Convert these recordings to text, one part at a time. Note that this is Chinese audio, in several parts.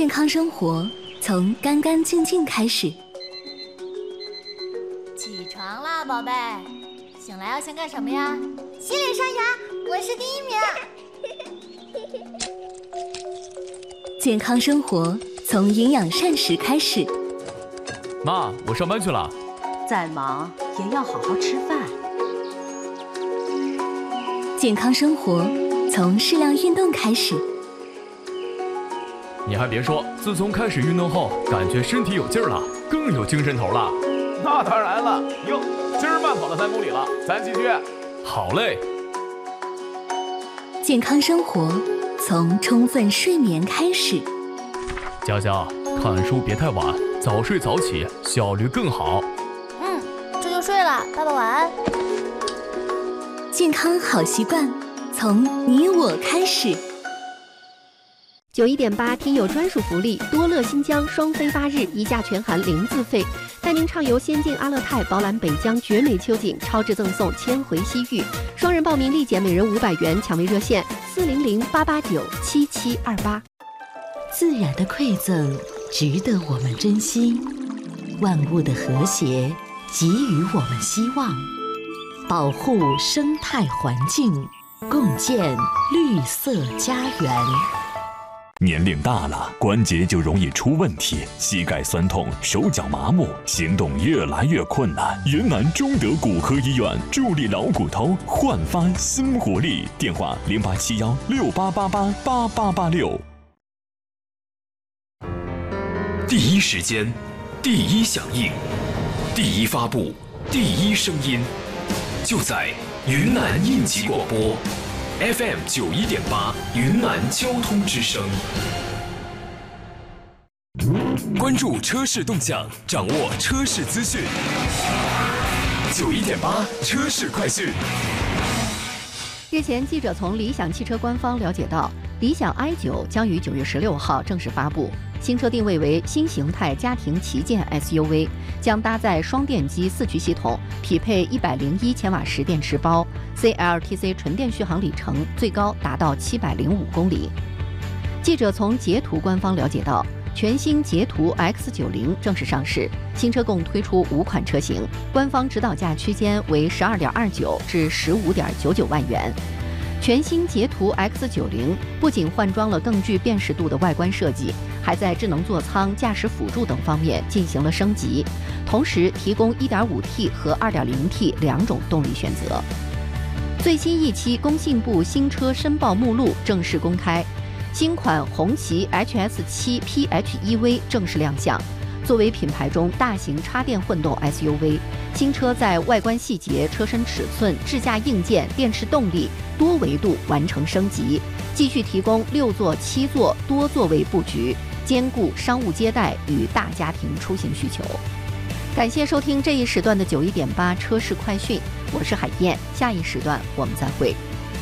健康生活从干干净净开始。 起床啦，宝贝！醒来要先干什么呀？ 洗脸刷牙，我是第1名。 健康生活从营养膳食开始。 妈，我上班去了。 再忙也要好好吃饭。 健康生活从适量运动开始。 你还别说，自从开始运动后，感觉身体有劲儿了，更有精神头了。 那当然了，哟，今儿慢跑了3公里了，咱继续。 好嘞。 健康生活从充分睡眠开始。 佳佳，看书别太晚，早睡早起，效率更好。 这就睡了，爸爸晚安。 健康好习惯从你我开始。 91.8听友专属福利，多乐新疆双飞8日，1价全含0自费，带您畅游仙境阿勒泰，饱览北疆绝美秋景，超值赠送千回西域。双人报名立减每人500元，抢位热线400-889-7728。 自然的馈赠值得我们珍惜，万物的和谐给予我们希望，保护生态环境，共建绿色家园。 年龄大了，关节就容易出问题，膝盖酸痛，手脚麻木，行动越来越困难。云南中德骨科医院助力老骨头，焕发新活力。电话087168888886。 第一时间，第一响应，第一发布，第一声音，就在云南应急广播。FM 91.8云南交通之声，关注车市动向，掌握车市资讯。91.8车市快讯。 日前，记者从理想汽车官方了解到，理想 i9 将于9月16号正式发布。新车定位为新形态家庭旗舰 SUV， 将搭载双电机4驱系统，匹配101千瓦时电池包 ，CLTC 纯电续航里程最高达到705公里。记者从捷途官方了解到，全新捷途 X90 正式上市，新车共推出5款车型，官方指导价区间为12.29至15.99万元。全新捷途 X90 不仅换装了更具辨识度的外观设计，还在智能座舱、驾驶辅助等方面进行了升级，同时提供 1.5T 和 2.0T 2种动力选择。最新一期工信部新车申报目录正式公开，新款红旗 HS7 PHEV 正式亮相。作为品牌中大型插电混动 SUV， 新车在外观细节、车身尺寸、智驾硬件、电池动力多维度完成升级，继续提供6座、7座多座位布局，兼顾商务接待与大家庭出行需求。感谢收听这一时段的91.8车市快讯，我是海燕，下一时段我们再会。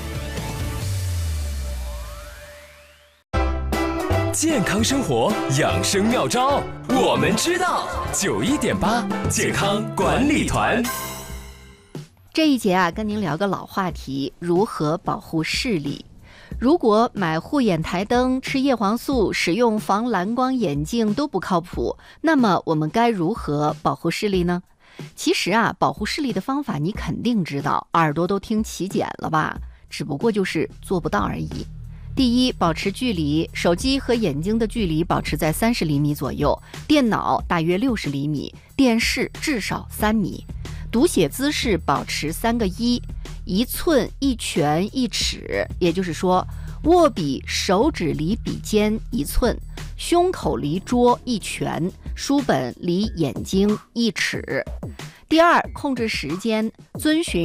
健康生活养生妙招，我们知道。91.8健康管理团。 这一节跟您聊个老话题，如何保护视力。如果买护眼台灯、吃叶黄素、使用防蓝光眼镜都不靠谱，那么我们该如何保护视力呢？其实保护视力的方法你肯定知道，耳朵都听起茧了吧？只不过就是做不到而已。第一，保持距离，手机和眼睛的距离保持在30厘米左右，电脑大约60厘米，电视至少3米。读写姿势保持3个1，1寸、1拳、1尺，也就是说，握笔手指离笔尖1寸，胸口离桌1拳，书本离眼睛1尺。第二，控制时间，遵循